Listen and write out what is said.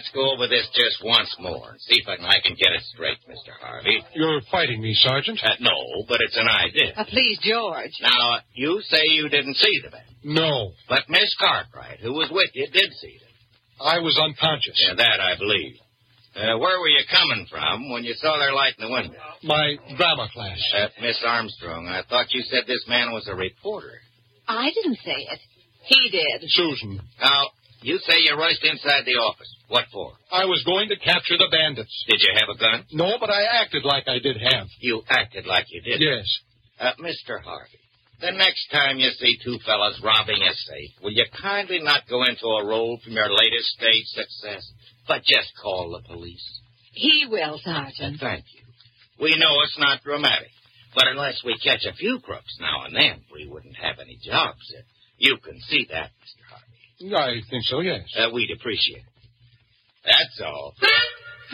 let's go over this just once more and see if I can get it straight, Mr. Harvey. You're fighting me, Sergeant. No, but it's an idea. Please, George. Now, you say you didn't see the man. No. But Miss Cartwright, who was with you, did see them. I was unconscious. Yeah, that I believe. Where were you coming from when you saw their light in the window? My drama class. Miss Armstrong, I thought you said this man was a reporter. I didn't say it. He did. Susan. Now, you say you rushed inside the office. What for? I was going to capture the bandits. Did you have a gun? No, but I acted like I did have. You acted like you did? Yes. Mr. Harvey, the next time you see two fellas robbing a safe, will you kindly not go into a role from your latest stage success, but just call the police? He will, Sergeant. Thank you. We know it's not dramatic, but unless we catch a few crooks now and then, we wouldn't have any jobs. You can see that, Mr. Harvey. I think so, yes. We'd appreciate it. That's all.